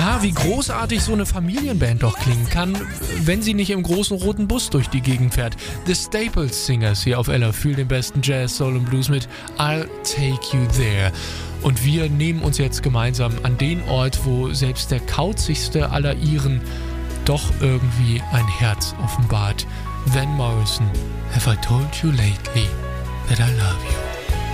Ja, wie großartig so eine Familienband doch klingen kann, wenn sie nicht im großen roten Bus durch die Gegend fährt. The Staples Singers hier auf Ella fühlen den besten Jazz, Soul und Blues mit I'll Take You There. Und wir nehmen uns jetzt gemeinsam an den Ort, wo selbst der kauzigste aller Iren doch irgendwie ein Herz offenbart. Van Morrison, Have I told you lately that I love you?